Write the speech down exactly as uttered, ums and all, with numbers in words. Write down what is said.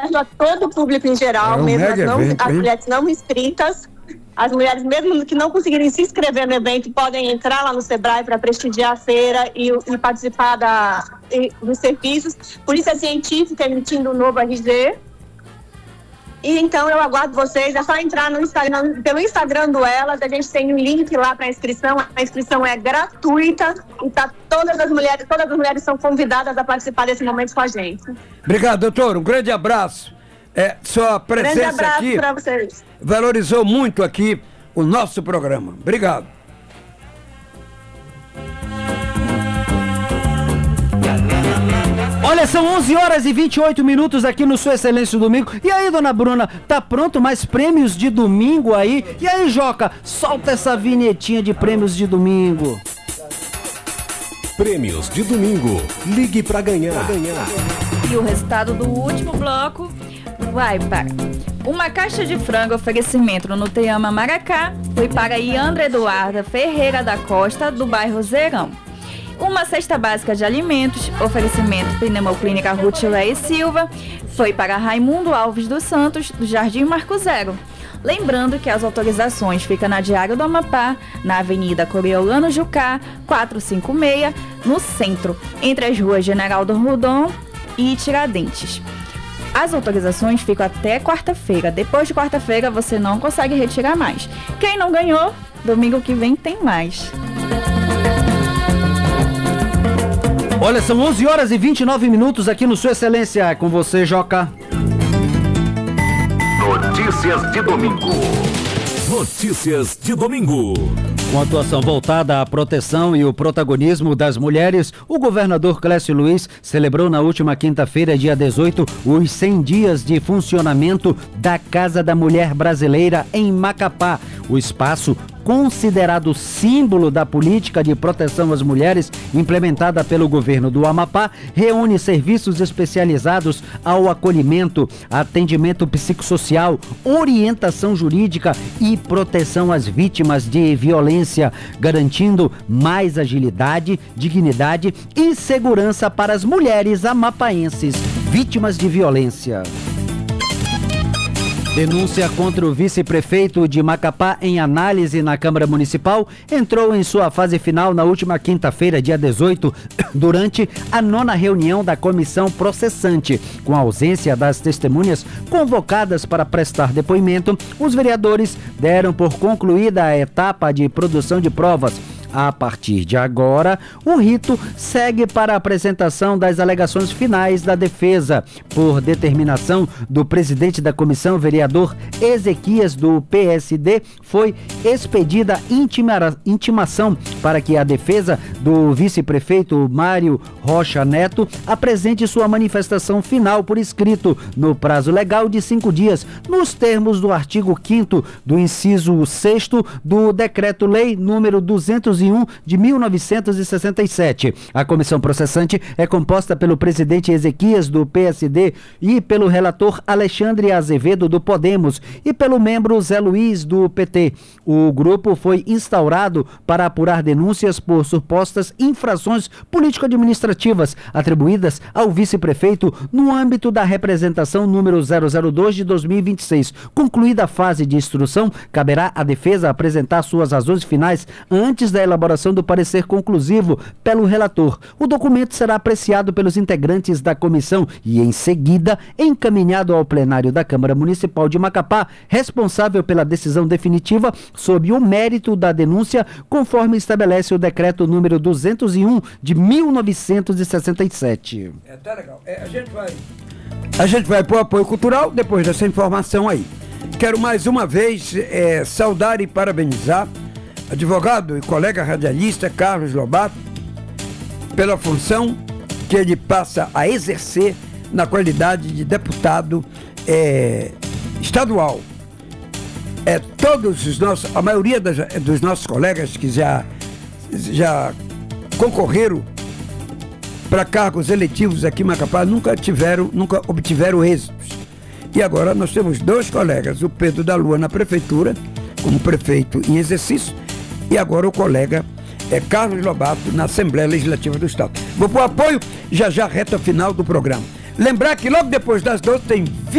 aberto a todo o público em geral, é um mesmo as, não, evento, as mulheres não inscritas. As mulheres, mesmo que não conseguirem se inscrever no evento, podem entrar lá no Sebrae para prestigiar a feira e, e participar da, e, dos serviços. Polícia Científica emitindo um novo R G. E então eu aguardo vocês, é só entrar no Instagram, pelo Instagram do Elas, a gente tem um link lá para inscrição, a inscrição é gratuita e tá, todas as mulheres, todas as mulheres são convidadas a participar desse momento com a gente. Obrigado, doutor, um grande abraço. É, sua presença grande abraço aqui para vocês. Valorizou muito aqui o nosso programa. Obrigado. Olha, são onze horas e vinte e oito minutos aqui no Sua Excelência Domingo. E aí, dona Bruna, tá pronto mais prêmios de domingo aí? E aí, Joca, solta essa vinhetinha de prêmios de domingo. Prêmios de domingo. Ligue pra ganhar. Pra ganhar. E o resultado do último bloco vai para uma caixa de frango oferecimento no Teama Maracá. Foi para Iandra Eduarda Ferreira da Costa, do bairro Zerão. Uma cesta básica de alimentos, oferecimento Pneumoclínica Ruth Leia Silva, foi para Raimundo Alves dos Santos, do Jardim Marco Zero. Lembrando que as autorizações ficam na Diário do Amapá, na Avenida Coriolano Jucá, quatrocentos e cinquenta e seis, no centro, entre as ruas General do Rodon e Tiradentes. As autorizações ficam até quarta-feira. Depois de quarta-feira você não consegue retirar mais. Quem não ganhou, domingo que vem tem mais. Olha, são onze horas e vinte e nove minutos aqui no Sua Excelência. Com você, Joca. Notícias de domingo. Notícias de domingo. Com atuação voltada à proteção e o protagonismo das mulheres, o governador Clécio Luiz celebrou na última quinta-feira, dia dezoito, os cem dias de funcionamento da Casa da Mulher Brasileira em Macapá. O espaço, considerado símbolo da política de proteção às mulheres implementada pelo governo do Amapá, reúne serviços especializados ao acolhimento, atendimento psicossocial, orientação jurídica e proteção às vítimas de violência, garantindo mais agilidade, dignidade e segurança para as mulheres amapaenses vítimas de violência. Denúncia contra o vice-prefeito de Macapá em análise na Câmara Municipal entrou em sua fase final na última quinta-feira, dia dezoito, durante a nona reunião da comissão processante. Com a ausência das testemunhas convocadas para prestar depoimento, os vereadores deram por concluída a etapa de produção de provas. A partir de agora, o rito segue para a apresentação das alegações finais da defesa. Por determinação do presidente da comissão, vereador Ezequias, do P S D, foi expedida intima- intimação para que a defesa do vice-prefeito Mário Rocha Neto apresente sua manifestação final por escrito, no prazo legal de cinco dias, nos termos do artigo quinto do inciso sexto do Decreto-Lei número duzentos e um de mil novecentos e sessenta e sete. A comissão processante é composta pelo presidente Ezequias, do P S D, e pelo relator Alexandre Azevedo, do Podemos, e pelo membro Zé Luiz, do P T. O grupo foi instaurado para apurar denúncias por supostas infrações político-administrativas atribuídas ao vice-prefeito no âmbito da representação número zero zero dois de dois mil e vinte e seis. Concluída a fase de instrução, caberá à defesa apresentar suas razões finais antes da elaboração do parecer conclusivo pelo relator. O documento será apreciado pelos integrantes da comissão e, em seguida, encaminhado ao plenário da Câmara Municipal de Macapá, responsável pela decisão definitiva sob o mérito da denúncia, conforme estabelece o decreto número duzentos e um de mil novecentos e sessenta e sete. É, tá legal. É, a gente vai, a gente vai pro apoio cultural depois dessa informação aí. Quero mais uma vez é, saudar e parabenizar advogado e colega radialista Carlos Lobato pela função que ele passa a exercer na qualidade de deputado é, estadual. É, todos os nossos, a maioria das, dos nossos colegas que já, já concorreram para cargos eletivos aqui em Macapá nunca tiveram, nunca obtiveram êxitos. E agora nós temos dois colegas, o Pedro da Lua na prefeitura, como prefeito em exercício, e agora o colega é Carlos Lobato na Assembleia Legislativa do Estado. Vou para o apoio, já já reta final do programa. Lembrar que logo depois das doze tem